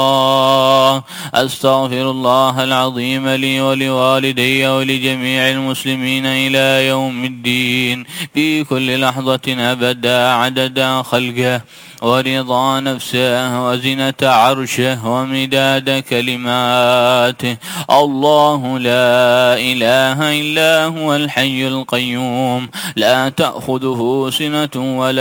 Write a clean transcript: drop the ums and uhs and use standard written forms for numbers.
أستغفر الله العظيم لي ولوالدي ولجميع المسلمين إلى يوم الدين في كل لحظة أبدا عدد خلقه ورضا نفسه وزنة عرشه ومداد كلماته. الله لا إله إلا هو الحي القيوم لا تأخذه سنة ولا